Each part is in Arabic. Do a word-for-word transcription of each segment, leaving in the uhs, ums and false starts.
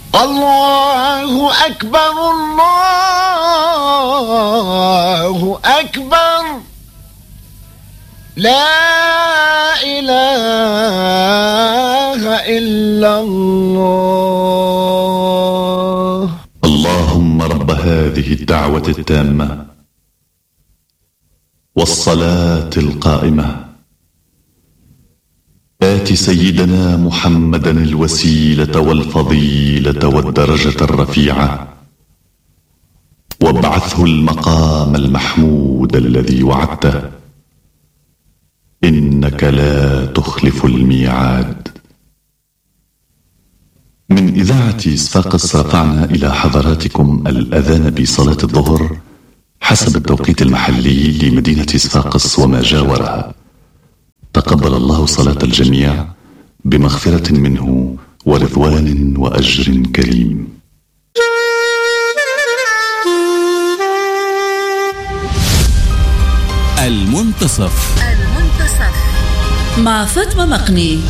الله أكبر الله أكبر لا إله إلا الله. اللهم رب هذه الدعوة التامة والصلاة القائمة آت سيدنا محمدا الوسيلة والفضيلة والدرجة الرفيعة وابعثه المقام المحمود الذي وعدته إنك لا تخلف الميعاد. من إذاعة صفاقس رفعنا إلى حضراتكم الأذان بصلاة الظهر حسب التوقيت المحلي لمدينة صفاقس وما جاورها. تقبل الله صلاة الجميع بمغفرة منه ورضوان وأجر كريم. المنتصف المنتصف مع فاطمة مقني.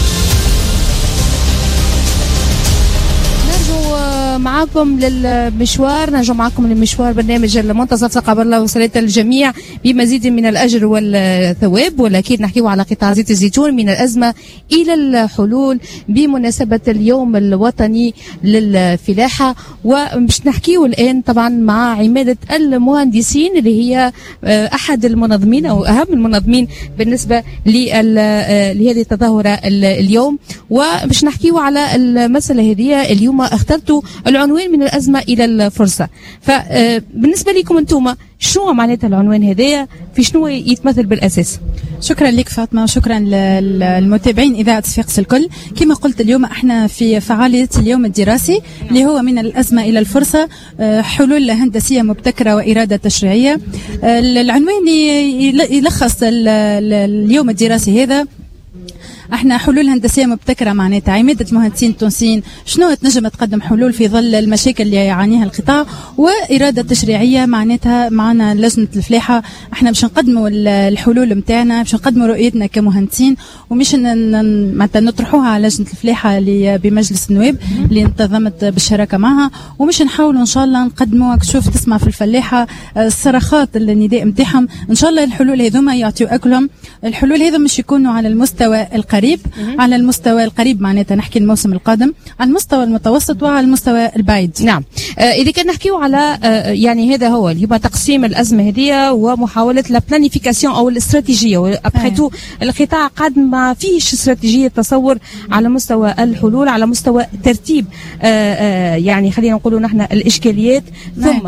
معاكم للمشوار نرجع معكم للمشوار برنامج المنتصف. تقبل الله صلاة الجميع بمزيد من الأجر والثواب، ولكن نحكيه على قطاع زيت الزيتون من الأزمة إلى الحلول بمناسبة اليوم الوطني للفلاحة. ومش نحكيه الآن طبعا مع عمادة المهندسين اللي هي أحد المنظمين أو أهم المنظمين بالنسبة لهذه التظاهرة اليوم، ومش نحكيه على المسألة هذه. اليوم اخترتوا العنوان من الأزمة إلى الفرصة، فبالنسبة لكم أنتم شنو معناتها العنوان هذا؟ في شنو يتمثل بالأساس؟ شكرا لك فاطمة وشكرا للمتابعين إذاعة صفاقس الكل. كما قلت اليوم احنا في فعالية اليوم الدراسي اللي هو من الأزمة إلى الفرصة، حلول هندسية مبتكرة وإرادة تشريعية. العنوان يلخص اليوم الدراسي هذا. احنا حلول هندسيه مبتكره معناتها عماده المهندسين التونسيين شنو تنجم تقدم حلول في ظل المشاكل اللي يعانيها القطاع، واراده تشريعيه معناتها معنا لجنه الفلاحه. احنا باش نقدموا الحلول نتاعنا، باش نقدموا رؤيتنا كمهندسين، ومش معناتها نطرحوها على لجنه الفلاحه اللي بمجلس النواب اللي انتظمت بالشراكه معها، ومش نحاولوا ان شاء الله نقدموا. تشوف تسمع في الفلاحه الصرخات النداء نتاعهم، ان شاء الله الحلول هذوما يعطيوا اكلهم. الحلول هذو مش يكونوا على المستوى القريب، على المستوى القريب معناتها نحكي الموسم القادم، على المستوى المتوسط وعلى المستوى البعيد. نعم. آه اذا كان نحكيو على آه يعني هذا هو اليوم تقسيم الازمه هذه ومحاوله لا بلانيفيكاسيون او الاستراتيجيه. وابخيتو القطاع قد ما فيش استراتيجيه تصور على مستوى الحلول، على مستوى ترتيب آه آه يعني خلينا نقولوا نحن الاشكاليات، ثم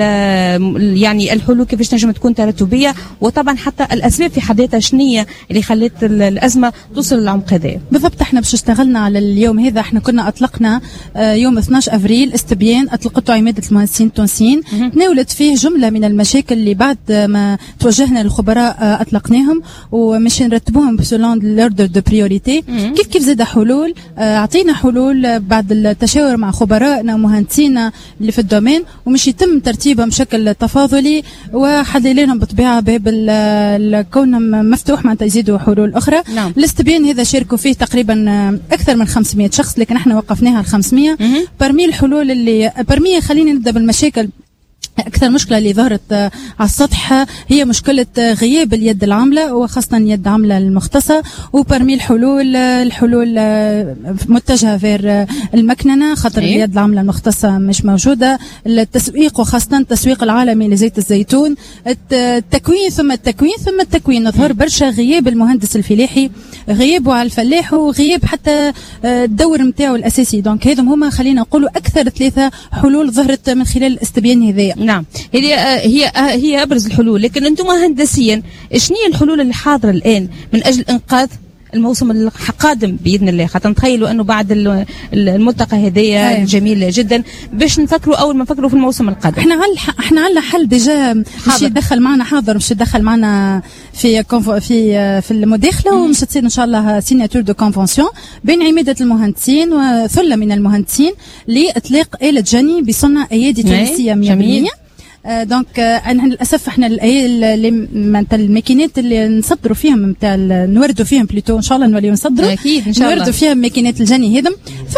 يعني الحلول كيفاش تنجم تكون تراتبيه، وطبعا حتى الاسباب في حد ذاتها شنية اللي خلت الازمه توصل للعمق هذا. بالضبط. احنا باش اشتغلنا على اليوم هذا. احنا كنا اطلقنا يوم اثناش افريل استبيان اطلقته عماده المهندسين التونسيين، تناولت فيه جمله من المشاكل اللي بعد ما توجهنا للخبراء اطلقناهم ومش نرتبوهم بسولون لوردر دو بريوريتي. كيف كيف زاد حلول، اعطينا حلول بعد التشاور مع خبرائنا ومهندسينا اللي في الدومين، ومش يتم ترتيبهم بشكل تفاضلي وحلل لهم بطبيعه باب الكون مفتوح معناتها يزيدوا حلول اخرى. نعم. الاستبيان هذا شاركوا فيه تقريبا اكثر من خمسمائة شخص، لكن احنا وقفناها على خمسمائة. برمي الحلول اللي برمي خلينا نبدا بالمشاكل. أكثر مشكلة اللي ظهرت على السطح هي مشكلة غياب اليد العاملة، وخاصة اليد العاملة المختصة. وبرمي الحلول الحلول متجهة في المكننة، خاطر إيه؟ اليد العاملة المختصة مش موجودة. التسويق وخاصة التسويق العالمي لزيت الزيتون، التكوين ثم التكوين ثم التكوين. ظهر برشا غياب المهندس الفلاحي، غيابه على الفلاح، وغياب حتى الدور متاعه الأساسي. دونك هذم هما خلينا نقولوا أكثر ثلاثة حلول ظهرت من خلال الاستبيان هذايا. نعم. هي هي هي ابرز الحلول، لكن انتم هندسيا شنو هي الحلول اللي حاضره الان من اجل انقاذ الموسم القادم باذن الله؟ خاطر نتخيلوا انه بعد الملتقى هذايا الجميل جدا باش نفكروا اول ما نفكروا في الموسم القادم. احنا على احنا على حل ديجا مش يدخل معنا حاضر، مش يدخل معنا في في في المداخله، ومش تصير ان شاء الله سيناتور دو كونفونسيون بين عماده المهندسين وثله من المهندسين لاطلاق آلة جني بصنع ايادي تونسيه مية بالمية. دونك انا للاسف احنا معناتها الماكينات اللي نصدروا فيهم نتاع نوردوا فيهم بلوتو ان شاء الله نوليو نصدروا اكيد ان شاء الله نوردوا فيهم ماكينات الجني هذم.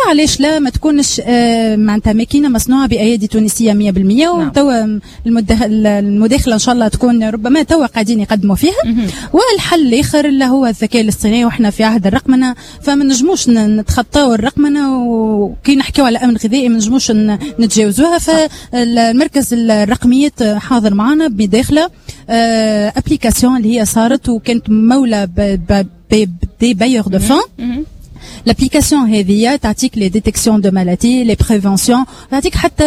فعلاش لا ما تكونش آه معناتها ماكينه مصنوعه بايادي تونسيه مية بالمية. نعم. وتوا المداخله ان شاء الله تكون ربما توا قاعدين يقدموا فيها. والحل الاخر اللي هو الذكاء الاصطناعي، واحنا في عهد الرقمنه فما نجموش نتخطاو الرقمنه، وكي نحكيو على امن غذائي ما نجموش نتجاوزوها. فالمركز الرقميات حاضر معنا بداخله آه ابليكاسيون اللي هي صارت وكانت مولى دي بايور دو فون. لابليكاسيون هذه تعطيك لي ديتيكسيون دو مالادي، لي بريفونسيون، تعطيك حتى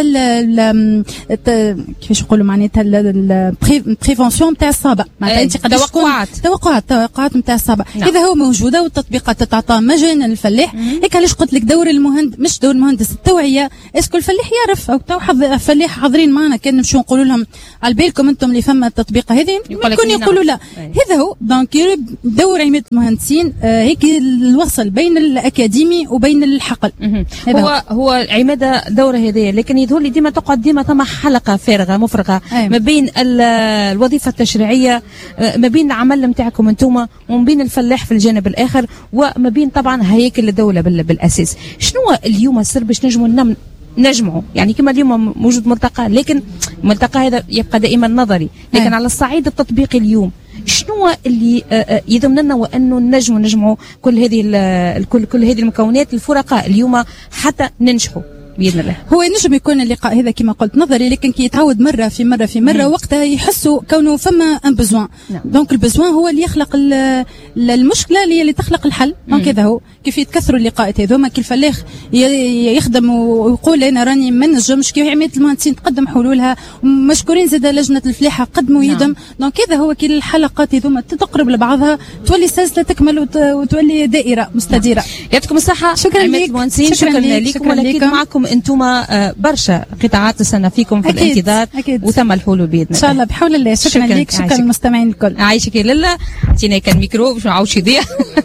كيفاش نقولوا معناتها البريفونسيون نتاع الصابع، معناتها انت قد توقعات توقعات توقعات نتاع الصابع. نعم. اذا هو موجوده والتطبيقات تتعطى مجانا للفلاح. هيك علاش قلت لك دور المهندس مش دور المهندس التوعيه، اسكو الفلاح يعرف او تو فلاح حاضرين معنا كان نمشيو نقولوا لهم على بالكم انتم اللي فما التطبيق هذه يكون يقولوا لا. هذا هو دونك دور عماده المهندسين هيك الوصل بين الاكاديمي وبين الحقل. هو هو عماده دوره هذه، لكن يظهر لي ديما تقعد ديما ثم حلقه فارغه مفرغه أيه. ما بين الوظيفه التشريعيه، ما بين العمل نتاعكم انتم، وما بين الفلاح في الجانب الاخر، وما بين طبعا هياكل الدوله بالاساس. شنو اليوم السر باش نجموا نجمعوا؟ يعني كما اليوم موجود ملتقى، لكن الملتقى هذا يبقى دائما نظري، لكن أيه. على الصعيد التطبيقي اليوم شنو اللي يضمن لنا وانه نجموا نجمعوا كل هذه كل كل هذه المكونات الفرقاء اليوم حتى ننجحوا باذن الله؟ هو نجم يكون اللقاء هذا كما قلت نظري، لكن كي يتعود مره في مره في مره مم. وقتها يحسوا كونه فما ان بزوان. نعم. دونك البزوان هو اللي يخلق المشكله اللي, اللي تخلق الحل. دونك هذا هو كيف يتكثروا اللقاءات هذوما. كي الفلاح يخدم ويقول انا راني ما نجمش، كي عماده المهندسين تقدم حلولها، مشكورين زاد لجنه الفلاحه قدموا يدهم. نعم. دونك هذا هو كي الحلقات هذوما تتقرب لبعضها تولي سلسله تكمل وتولي دائره مستديره. يعطيكم الصحه. شكرا لك. شكرا, شكرا لكم. ولكن معكم انتم برشا قطاعات السنه فيكم في أكيد. الانتظار أكيد. وثم الحلول باذن الله ان شاء الله بحول الله. شكرا, شكرا لك. شكرا للمستمعين الكل. عايشك لله. اعطينا كان ميكرو باش ما نعاودش يضيع.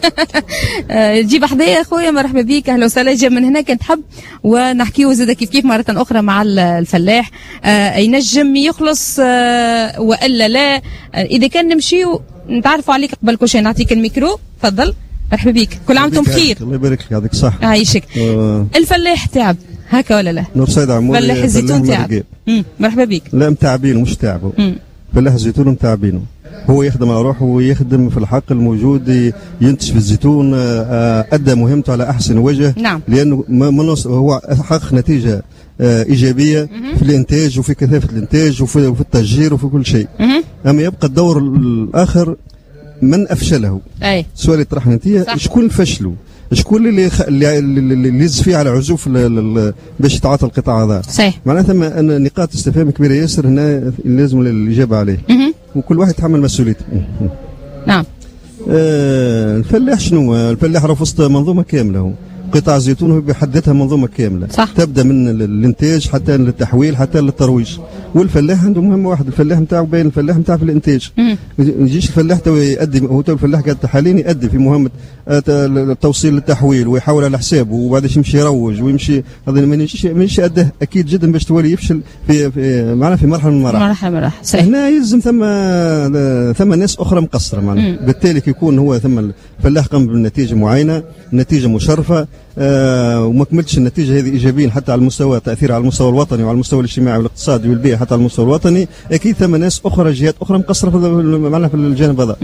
جيب حدايا اخويا، مرحبا بك، اهلا وسهلا. جا من هنا كنت تحب ونحكيو زاد كيف كيف مره اخرى مع الفلاح ينجم يخلص والا لا. اذا كان نمشيو نتعرفوا عليك قبل كل شيء. نعطيك الميكرو، تفضل. مرحبا بك، كل عام وانتم بخير. الله يبارك فيك، يعطيك الصحة. عايشك. أه الفلاح تعب هكا ولا لا؟ نور سيد عموري. فلاح الزيتون تعب. مرحبا بك. لا متعبين مش تعبوا. فلاح الزيتون متعبينه، هو يخدم على روحه ويخدم في الحقل الموجود، ينتج في الزيتون، أدى مهمته على أحسن وجه. نعم. لأنه هو حقق نتيجة إيجابية في الإنتاج وفي كثافة الإنتاج وفي, وفي التشجير وفي كل شيء. أما يبقى الدور الآخر من أفشله. أي. السؤال اللي طرحنا أنت، شكون فشلوا؟ شكون اللي خ... اللي اللي يز فيه على عزوف ل... ل... باش يتعاطى القطاع هذا؟ صحيح. معناتها أن نقاط استفهام كبيره ياسر هنا لازم الاجابه عليه. مه. وكل واحد يتحمل مسؤوليته. نعم. آه الفلاح شنو؟ الفلاح راه في وسط منظومه كامله. هو قطاع الزيتون هو بيحددها منظومه كامله. صح. تبدا من الانتاج حتى للتحويل حتى للترويج. والفلاح عنده مهمه واحده، الفلاح نتاعو باين الفلاح نتاع في الانتاج. ما يجيش الفلاح تو يقدم، هو تو الفلاح قاعد حاليا يقدم في مهمه التوصيل للتحويل ويحاول على حسابه وبعد يمشي يروج ويمشي، هذا ما يجيش ما يجيش قده اكيد جدا باش تولي يفشل في, في معنا في مرحله من المراحل. مرحله من المراحل. صحيح. هنا يلزم ثم ثم ناس اخرى مقصره معنا، بالتالي كيكون هو ثم الفلاح قام بنتيجه معينه، نتيجه مشرفه، آه وما كملتش النتيجه هذه ايجابيا حتى على المستوى تاثير على المستوى الوطني وعلى المستوى الاجتماعي والاقتصادي والبيئي حتى على المستوى الوطني، اكيد ثم ناس اخرى جهات اخرى مقصره في معنا في الجانب هذا.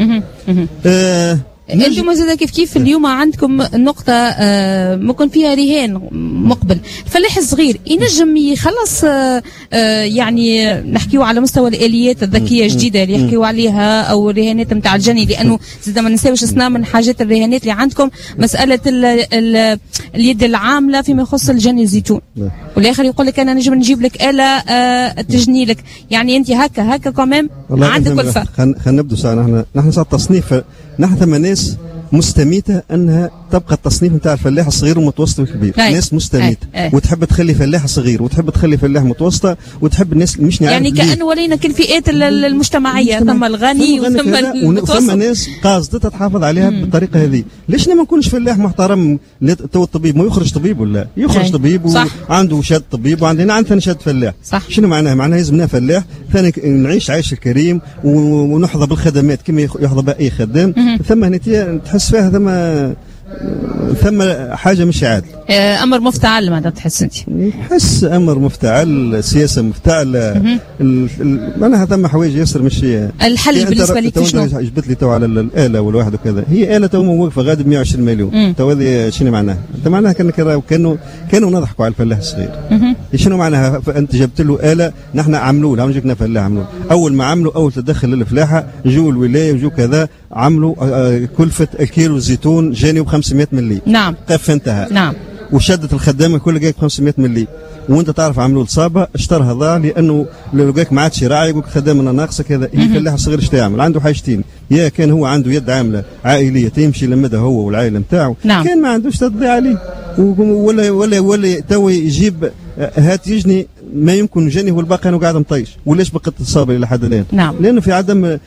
آه انتم زاد كيف كيف اليوم عندكم نقطه آه ممكن فيها رهان مقبل. الفلاح الصغير ينجم يخلص آه آه يعني نحكيو على مستوى الاليات الذكيه الجديده اللي يحكيو عليها او الرهانات نتاع الجني، لانه زاد ما ننساوش اثناء من حاجات الرهانات اللي عندكم مساله ال ال اليد العامله فيما يخص الجني الزيتون، والاخر يقول لك انا نجم نجيب لك اله آه تجني لك، يعني انت هكا هكا كمان عندك كلفه. خلينا نبدو ساعه نحن نحن صار تصنيف، نحن ثم ناس مستميته انها تبقى التصنيف نتاع الفلاح الصغير والمتوسط والكبير. أي. ناس مستميته أي. وتحب تخلي فلاح صغير وتحب تخلي فلاح متوسطه وتحب الناس مش نعرف يعني كأنه ولينا كل فئات المجتمعيه، ثم الغني وثم المتوسط وثم ناس قاصده تحافظ عليها مم. بالطريقه هذه. ليش ما نكونش فلاح محترم؟ تو الطبيب ما يخرج طبيب ولا يخرج أي. طبيب وعنده شهاده طبيب وعندنا عندنا شهاده فلاح. صح. شنو معناها؟ معناها لازمنا فلاح ثاني نعيش عيش الكريم ونحظى بالخدمات كما يحظى بها اي خدام. ثم نتيجه تحس فيها ثم ثم حاجه مش عادل. امر مفتعل ماذا تحس انت؟ نحس امر مفتعل، سياسه مفتعله، معناها ثم حوايج ياسر مش الحل بالنسبه لك شنو؟ جبت لي تو على الاله والواحد وكذا، هي اله تو واقفه غادي ب مئة وعشرين مليون، تو هذه شنو معناها؟ انت معناها كانوا كانوا كانوا نضحكوا على الفلاح الصغير. شنو معناها؟ انت جبت له اله، نحن عملوا له جبنا فلاح عملوا اول ما عملوا اول تدخل للفلاحه، جو الولايه وجو كذا عملوا كلفه الكيلو زيتون جاني ب خمسمائة ملي. نعم. قف انتهى. نعم. وشدت الخدامه كل جاك خمسمائة ملي، وانت تعرف عملوا صابه اشترها ضاع لانه لو جاك ما عادش راعي يقول خدامنا ناقصه كذا. الفلاح الصغير ايش يعمل؟ عنده حاجتين، يا كان هو عنده يد عامله عائليه تمشي لمدها هو والعائله نتاعو، نعم. كان ما عندوش تضيع عليه، ولا ولا ولا تو يجيب هات يجني ما يمكن جاني والباقي انا قاعد مطيش، وليش بقيت الصابر الى حد الان؟ نعم. لانه في عدم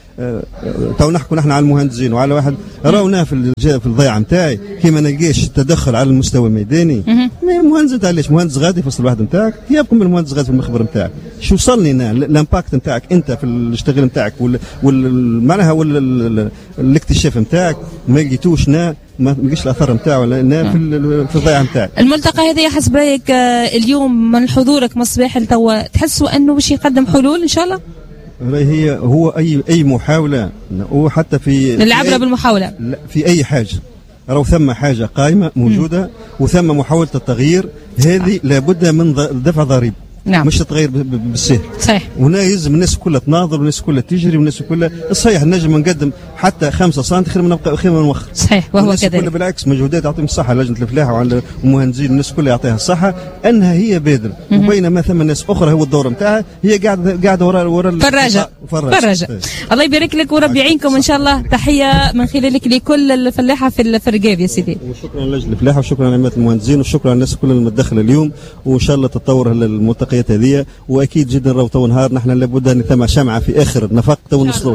تو نحكوا نحن على المهندسين وعلى واحد راونا في في الضيعه نتاعي كي ما نلقاش تدخل على المستوى الميداني. مهندس انت علاش مهندس غادي فصل واحد نتاعك يبقى من المهندس غادي في المخبر نتاعك، شو وصلني انا الامباكت نتاعك انت في الاشتغال نتاعك وال معناها الاكتشاف نتاعك ما لقيتوش نا ما لقيتش الاثر نتاعو نا في في الضيعه نتاعك. الملتقى هذا حسب رايك اليوم من حضورك مصباح لتوا تحسوا انه باش يقدم حلول ان شاء الله؟ هي هو اي اي محاوله وحتى في العبره بالمحاوله لا في اي حاجه راهو ثم حاجه قائمه موجوده وثم محاوله التغيير هذه لابد من دفع ضريبه. نعم. مش تتغير بالسهل. صحيح. وهنا يلزم الناس كلها تناظر والناس كلها تجري والناس كلها صحيح نجم نقدم حتى خمسة سنتي خير من خير من نوخر. صحيح وهو كذلك. بالعكس مجهودات تعطيهم الصحه لجنه الفلاحه وعلى المهندسين والناس كلها يعطيها الصحه انها هي بادره وبينما ثم ناس اخرى هو الدور نتاعها هي قاعده قاعده وراء وراء فراجه فراجه. الله يبارك لك وربي يعينكم ان شاء الله. تحيه من خلالك لكل الفلاحه في الرقاب يا سيدي. وشكرا لجنه الفلاحه وشكرا لجماعه المهندسين وشكرا للناس كلها المتدخله اليوم وان شاء الله تتطور الملتقيات هذه واكيد جدا راهو تو نهار نحن لابد ان ثم شمعه في اخر النفق تو نوصلوا.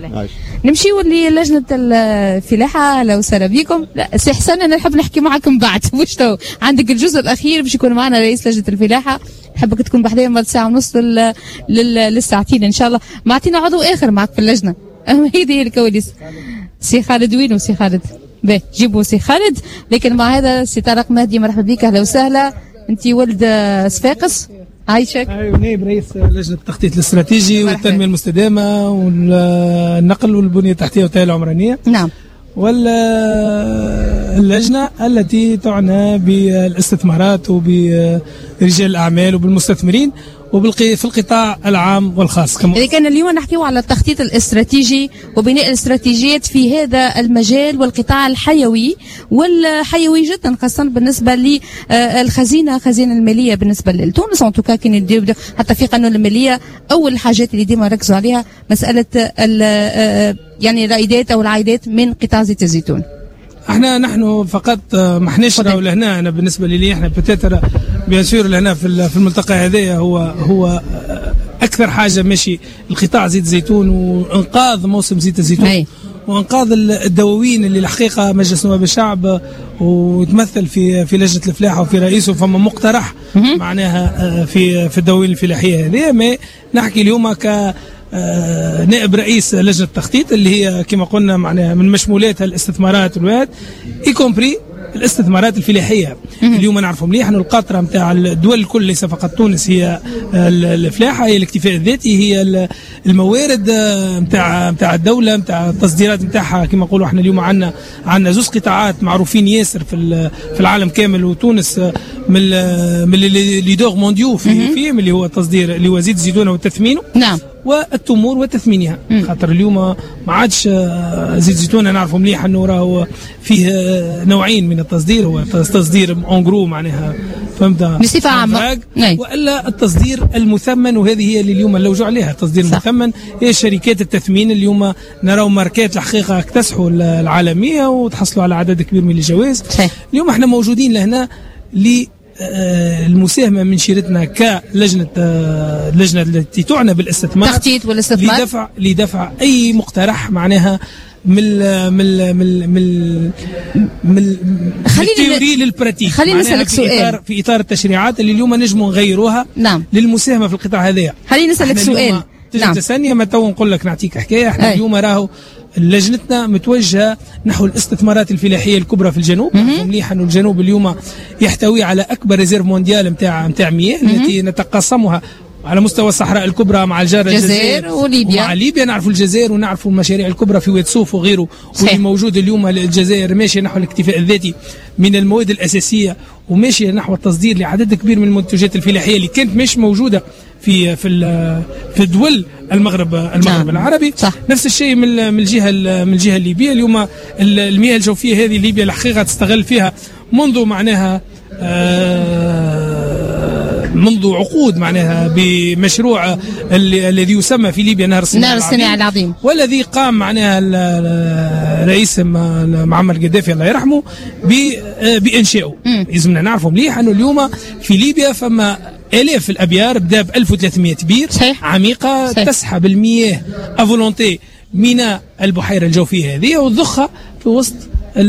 نمشيو للجنه الفلاحه. لو سهلا بكم. لا سي حسن انا نحب نحكي معكم بعد مش تو عندك الجزء الاخير باش يكون معنا رئيس لجنه الفلاحه. نحبك تكون بحذايا بعد ساعه ونص للساعتين ان شاء الله. ما اعطينا عضو اخر معك في اللجنه. هذه هي الكواليس. سي خالد وينو سي خالد؟ باهي جيبوا سي خالد. لكن مع هذا سي طارق مهدي مرحبا بك اهلا وسهلا. انت ولد صفاقس عايشك؟ ايوه نائب رئيس لجنه التخطيط الاستراتيجي والتنميه المستدامه والنقل والبنيه التحتيه والتنميه العمرانيه. نعم. واللجنه التي تعنى بالاستثمارات وبرجال الاعمال وبالمستثمرين وفي القطاع العام والخاص. إذا كان اليوم نحكيو على التخطيط الاستراتيجي وبناء الاستراتيجيات في هذا المجال والقطاع الحيوي والحيوي جدا خاصة بالنسبة للخزينة خزينة المالية بالنسبة لتونس ان توكا كي نديرو حتى في قانون المالية أول الحاجات اللي ديما ركزوا عليها مسألة يعني الرائدات أو العائدات من قطاع زيت الزيتون. احنا نحن فقط ما احناش راهو لهنا. انا بالنسبه لي احنا بتاتر بيان سور لهنا في الملتقى هذايا هو هو اكثر حاجه ماشي القطاع زيت الزيتون وانقاذ موسم زيت الزيتون أي. وانقاذ الدواوين اللي الحقيقه مجلس نواب الشعب ويتمثل في في لجنه الفلاحه وفي رئيسه فما مقترح معناها في في الدواوين الفلاحيه هذه. ما نحكي اليوم ك آه نائب رئيس لجنة التخطيط اللي هي كما قلنا معناها من مشمولاتها الاستثمارات والواد إيكومبري الاستثمارات الفلاحية. اليوم نعرفوا مليح انه القاطرة نتاع الدول الكل ليس فقط تونس هي الفلاحة هي الاكتفاء الذاتي هي الموارد نتاع نتاع الدولة نتاع التصديرات نتاعها. كما نقولوا احنا اليوم عندنا عندنا زوج قطاعات معروفين ياسر في في العالم كامل وتونس من من لي دور مونديو في فيهم اللي هو التصدير اللي هو زيت الزيتون والتثمين. نعم. والتمور وتثمينها. خاطر اليوم ما عادش زيت الزيتون نعرفوا مليح انه راهو فيه نوعين من التصدير هو تصدير اون جرو معناها فهمت بصفه عامه والا التصدير المثمن وهذه هي اللي اليوم نلوجوا عليها. التصدير صح. المثمن هي شركات التثمين اليوم نراو ماركات الحقيقه اكتسحوا العالميه وتحصلوا على عدد كبير من الجوائز. اليوم احنا موجودين لهنا ل المساهمة من شيرتنا كلجنة اللجنة التي تعنى بالاستثمار تخطيط والاستثمار لدفع لدفع أي مقترح معناها من من من من من التيوري للبراتيك. خليني نسألك سؤال في إطار, في إطار التشريعات اللي اليوم نجموا نغيروها. نعم. للمساهمة في القطاع هذا. خليني نسألك سؤال. تجي نعم. تسألني ما تو نقول لك نعطيك حكاية. احنا اليوم راهو لجنتنا متوجهه نحو الاستثمارات الفلاحيه الكبرى في الجنوب. مليح انه الجنوب اليوم يحتوي على اكبر ريزيرف مونديال نتاع نتاع مياه التي نتقاسمها على مستوى الصحراء الكبرى مع الجار الجزائر وليبيا. ومع ليبيا نعرفوا الجزائر ونعرفوا المشاريع الكبرى في واد سوف وغيره، واللي موجود اليوم. الجزائر ماشيه نحو الاكتفاء الذاتي من المواد الاساسيه وماشيه نحو التصدير لعدد كبير من المنتجات الفلاحيه اللي كانت مش موجوده في في في دول المغرب المغرب نعم. العربي. صح. نفس الشيء من من الجهه من الجهه الليبيه. اليوم المياه الجوفيه هذه ليبيا الحقيقه تستغل فيها منذ معناها آه منذ عقود معناها بمشروع الذي يسمى في ليبيا نهر الصناعي العظيم. العظيم والذي قام معناها الرئيس معمر القذافي الله يرحمه بإنشائه. لازمنا نعرفوا مليح أنه اليوم في ليبيا فما آلاف الأبيار بدا ب ألف وثلاثمائة بير صحيح. عميقة صحيح. تسحب المياه أفولونتي من البحيرة الجوفية هذه وتضخها في وسط